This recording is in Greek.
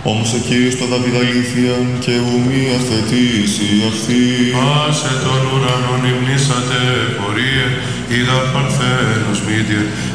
Όμως ο Κύριος το Δαβίδ αλήθειαν και ουμή αθετήσει αυτή. Άσε τον ουρανόν υμνήσατε πορείε, είδα παρθένος μύτιε,